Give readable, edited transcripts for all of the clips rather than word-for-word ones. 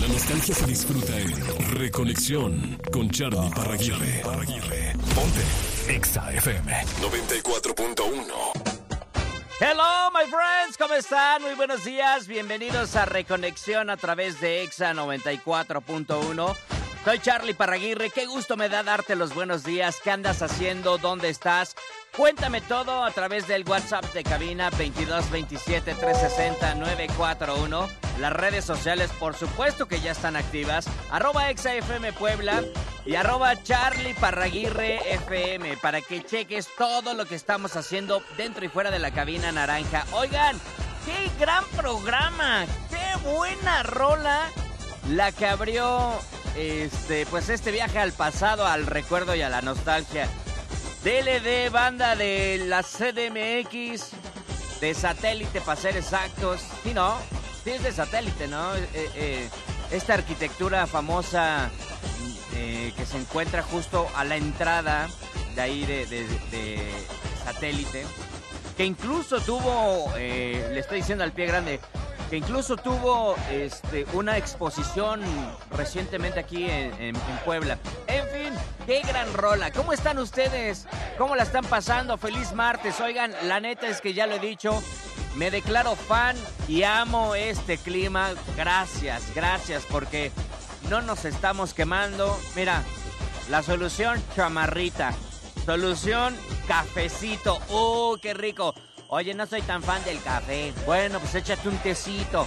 nostalgia se disfruta en Reconexión con Charly Parraguirre. Ponte Exa FM 94.1. Hello, my friends, ¿cómo están? Muy buenos días, bienvenidos a Reconexión a través de Exa 94.1. Soy Charly Parraguirre, qué gusto me da darte los buenos días. ¿Qué andas haciendo? ¿Dónde estás? Cuéntame todo a través del WhatsApp de cabina 2227 360 941. Las redes sociales, por supuesto que ya están activas. @ExaFM Puebla y @Charly Parraguirre FM para que cheques todo lo que estamos haciendo dentro y fuera de la cabina naranja. Oigan, qué gran programa, qué buena rola la que abrió pues este viaje al pasado, al recuerdo y a la nostalgia. DLD, banda de la CDMX, de Satélite para ser exactos. Sí, ¿no? Sí es de Satélite, ¿no? Esta arquitectura famosa que se encuentra justo a la entrada de ahí de Satélite, que incluso tuvo, le estoy diciendo al pie grande, que incluso tuvo una exposición recientemente aquí en Puebla. En fin, qué gran rola. ¿Cómo están ustedes? ¿Cómo la están pasando? Feliz martes. Oigan, la neta es que ya lo he dicho, me declaro fan y amo este clima. Gracias, porque no nos estamos quemando. Mira, la solución chamarrita, solución cafecito. ¡Qué rico! Oye, no soy tan fan del café. Bueno, pues échate un tecito,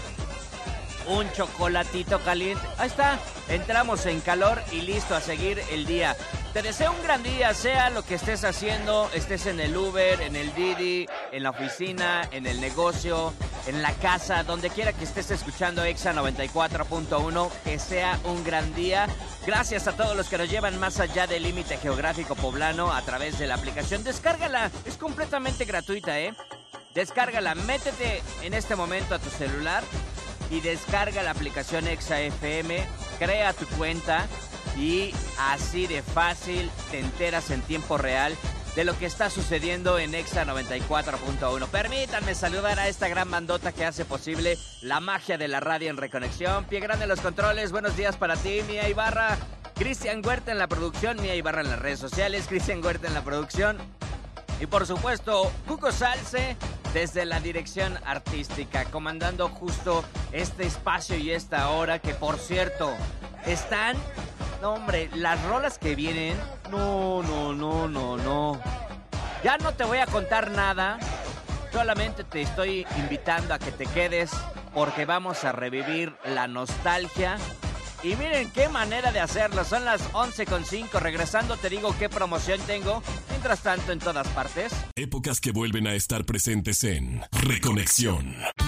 un chocolatito caliente. Ahí está, entramos en calor y listo a seguir el día. Te deseo un gran día, sea lo que estés haciendo, estés en el Uber, en el Didi, en la oficina, en el negocio, en la casa, donde quiera que estés escuchando Exa 94.1, que sea un gran día. Gracias a todos los que nos llevan más allá del límite geográfico poblano a través de la aplicación. Descárgala, es completamente gratuita, Descárgala, métete en este momento a tu celular y descarga la aplicación Exa FM, crea tu cuenta y así de fácil te enteras en tiempo real de lo que está sucediendo en Exa 94.1. Permítanme saludar a esta gran bandota que hace posible la magia de la radio en Reconexión. Pie grande en los controles, buenos días para ti, Mía Ibarra. Cristian Huerta en la producción, Mía Ibarra en las redes sociales, Cristian Huerta en la producción. Y por supuesto, Cuco Salce desde la dirección artística, comandando justo este espacio y esta hora que, por cierto, están... No, hombre, las rolas que vienen... No. Ya no te voy a contar nada. Solamente te estoy invitando a que te quedes porque vamos a revivir la nostalgia. Y miren qué manera de hacerlo. Son las 11:05. Regresando te digo qué promoción tengo. Mientras tanto, en todas partes. Épocas que vuelven a estar presentes en Reconexión.